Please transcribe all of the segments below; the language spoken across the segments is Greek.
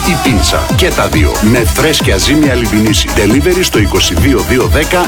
ή πίτσα. Και τα δύο. Με φρέσκια ζύμια Λιμπινίση. Delivery στο 22210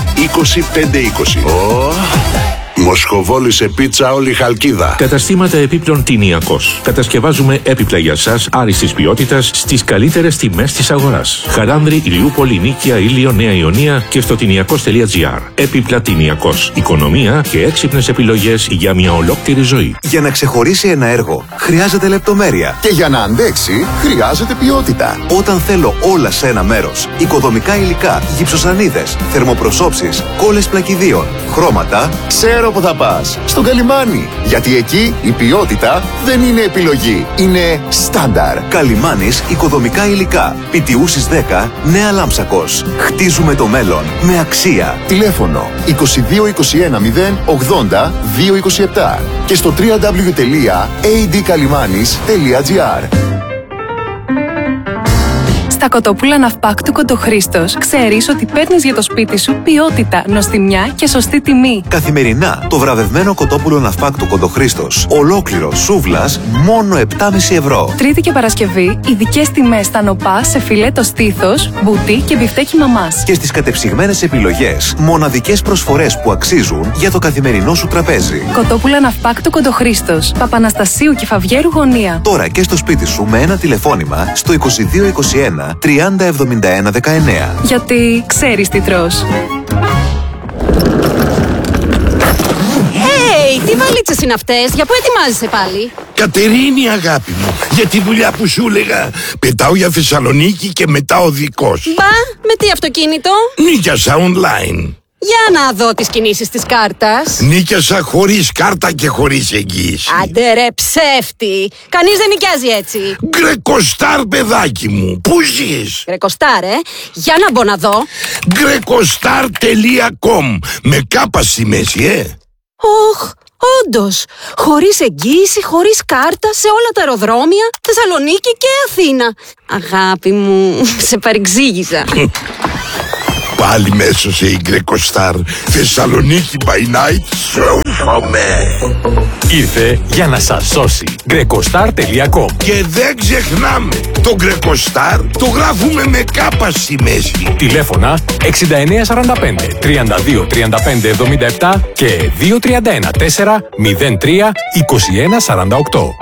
25520. Μοσχοβόλη σε πίτσα όλη η Χαλκίδα. Καταστήματα επίπλων Τηνιακός. Κατασκευάζουμε έπιπλα για σας άριστης ποιότητας στις καλύτερες τιμές της αγοράς. Χαράνδρη, Ηλιούπολη, Νίκαια, Ήλιο, Νέα Ιωνία και στο τηνιακός.gr. Έπιπλα Τηνιακός. Οικονομία και έξυπνες επιλογές για μια ολόκληρη ζωή. Για να ξεχωρίσει ένα έργο χρειάζεται λεπτομέρεια. Και για να αντέξει χρειάζεται ποιότητα. Όταν θέλω όλα σε ένα μέρος, οικοδομικά υλικά, γυψοσανίδες, θερμοπροσώψεις, κόλλες πλακιδίων, χρώματα, Ξέρω που θα πας. Στον Καλιμάνι. Γιατί εκεί η ποιότητα δεν είναι επιλογή. Είναι στάνταρ. Καλιμάνης οικοδομικά υλικά. Πιτιούσης 10, Νέα Λάμψακος. Χτίζουμε το μέλλον με αξία. Τηλέφωνο 2221 080 227 και στο www.adkalimanis.gr. Στα κοτόπουλα Ναυπάκτου Κοντοχρήστος ξέρεις ότι παίρνεις για το σπίτι σου ποιότητα, νοστιμιά και σωστή τιμή. Καθημερινά το βραβευμένο κοτόπουλο Ναυπάκτου Κοντοχρήστος. Ολόκληρο σούβλας μόνο 7,5 ευρώ. Τρίτη και Παρασκευή ειδικές τιμές στα νοπά σε φιλέτο στήθος, μπουτί και μπιφτέκι μαμάς. Και στις κατεψυγμένες επιλογές μοναδικές προσφορές που αξίζουν για το καθημερινό σου τραπέζι. Κοτόπουλα Ναυπάκτου Κοντοχρήστος. Παπαναστασίου και Φαβιέρου γωνία. Τώρα και στο σπίτι σου με ένα τηλεφώνημα στο 2221 307119. Γιατί ξέρεις τι τρως. Τι βαλίτσες είναι αυτές, για πού ετοιμάζεσαι πάλι? Κατερίνη αγάπη μου, για τη δουλειά που σου έλεγα. Πετάω για Θεσσαλονίκη και μετά οδικός. Μπα, με τι αυτοκίνητο? Νίκιασα online. Για να δω τις κινήσεις της κάρτας. Νίκιασα χωρίς κάρτα και χωρίς εγγύηση. Άντε ρε ψεύτη, κανείς δεν νοικιάζει έτσι. Γκρεκοστάρ παιδάκι μου, πού ζεις? Γκρεκοστάρ για να μπω να δω. Γκρεκοστάρ.com με κάπα στη μέση, Ωχ, όντως, χωρίς εγγύηση, χωρίς κάρτα, σε όλα τα αεροδρόμια, Θεσσαλονίκη και Αθήνα. Αγάπη μου, σε παρεξήγησα. Πάλι μέσω σε Γκρεκοστάρ. Θεσσαλονίκη by night, σώζομαι. Ήρθε για να σας σώσει. Γκρεκοστάρ.com. Και δεν ξεχνάμε, το Γκρεκοστάρ το γράφουμε με κάπα στη μέση. Τηλέφωνα 6945 32 35 77 και 2314 03 21 48.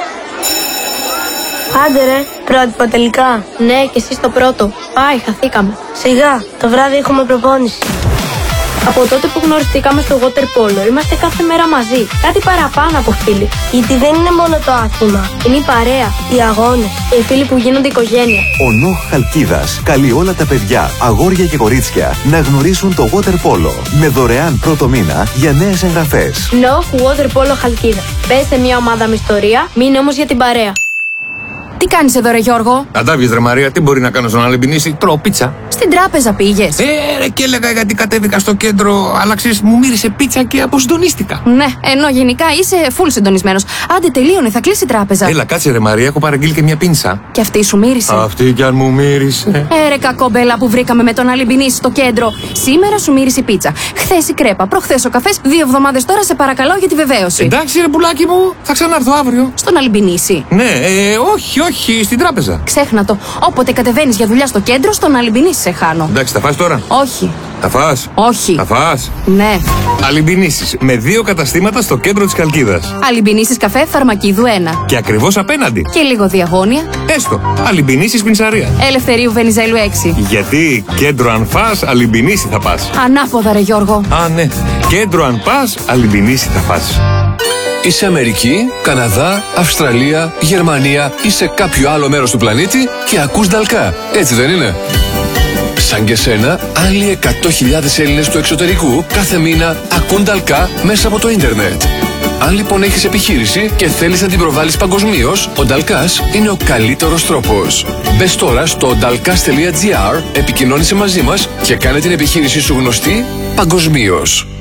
Άντε ρε, πρότυπα τελικά. Ναι, και εσύ στο πρώτο. Πάει, χαθήκαμε. Σιγά, το βράδυ έχουμε προπόνηση. Από τότε που γνωριστήκαμε στο water polo, είμαστε κάθε μέρα μαζί. Κάτι παραπάνω από φίλοι. Γιατί δεν είναι μόνο το άθλημα. Είναι η παρέα, οι αγώνες, οι φίλοι που γίνονται οικογένεια. Ο Νοχ Χαλκίδας καλεί όλα τα παιδιά, αγόρια και κορίτσια να γνωρίσουν το water polo με δωρεάν πρώτο μήνα για νέες εγγραφές. Νοχ water polo Χαλκίδα. Πες σε μια ομάδα με ιστορία, μείνε όμως για την παρέα. Τι κάνεις εδώ ρε Γιώργο? Αντάβιες ρε Μαρία, τι μπορεί να κάνω στον Αλεμπινίση? Τρώω πίτσα. Στην τράπεζα πήγες? Ρε, και έλεγα γιατί κατέβηκα στο κέντρο, αλλά ξέρεις, μου μύρισε πίτσα και αποσυντονίστηκα. Ναι, ενώ γενικά είσαι full συντονισμένος. Άντε τελείωνε, θα κλείσει η τράπεζα. Έλα, κάτσε ρε Μαρία, έχω παραγγείλει και μια πίνσα. Και αυτή σου μύρισε? Αυτή κι αν μου μύρισε. Ρε κακόμπελα που βρήκαμε με τον Αλεμπινίση στο κέντρο. Σήμερα σου μύρισε η πίτσα. Χθες η κρέπα, προχθές ο καφές, 2 εβδομάδες τώρα σε παρακαλώ για τη βεβαίωση. Εντάξει ρε πουλάκι μου, θα ξανάρθω αύριο. Στον Αλεμπινίση? Ναι, όχι, στην τράπεζα. Ξέχνα το. Όποτε κατεβαίνεις για δουλειά στο κέντρο, στον Αλεμπινίση σε χάνω. Εντάξει, θα φας τώρα? Όχι. Θα φας? Όχι. Θα φας? Ναι. Αλεμπινίσεις με 2 καταστήματα στο κέντρο της Χαλκίδας. Αλεμπινίσεις καφέ Φαρμακίδου 1. Και ακριβώς απέναντι. Και λίγο διαγώνια. Έστω. Αλεμπινίσεις πινσαρία. Ελευθερίου Βενιζέλου 6. Γιατί κέντρο αν φας, Αλεμπινίση θα πας. Ανάποδα ρε Γιώργο. Α, ναι. Κέντρο αν πας, Αλεμπινίση θα πας. Είσαι Αμερική, Καναδά, Αυστραλία, Γερμανία ή σε κάποιο άλλο μέρος του πλανήτη και ακούς Νταλκά. Έτσι δεν είναι? Σαν και σένα, άλλοι 100.000 Έλληνες του εξωτερικού κάθε μήνα ακούν Νταλκά μέσα από το ίντερνετ. Αν λοιπόν έχεις επιχείρηση και θέλεις να την προβάλλεις παγκοσμίως, ο Νταλκάς είναι ο καλύτερος τρόπος. Μπες τώρα στο dalkas.gr, επικοινώνησε μαζί μας και κάνε την επιχείρησή σου γνωστή παγκοσμίως.